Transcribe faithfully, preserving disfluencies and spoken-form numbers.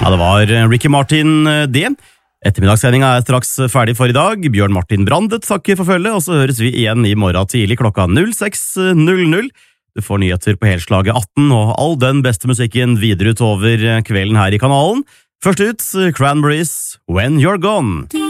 Ja, det var Ricky Martin det. Ettermiddagssendingen er straks ferdig for i dag. Bjørn Martin Brandet takker for følget, og så høres vi igjen i morgen tidlig klokka null seks null null. Du får nyheter på helslaget atten, og all den beste musikken videre utover kvelden her i kanalen. Først ut, Cranberries, When You're Gone.